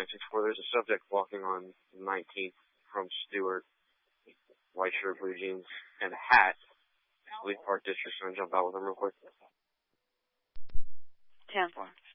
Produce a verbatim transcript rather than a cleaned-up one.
nine six four. There's a subject walking on nineteenth from Stewart. White shirt, blue jeans, and a hat. Lee Park District. So I'm going to jump out with him real quick. ten four.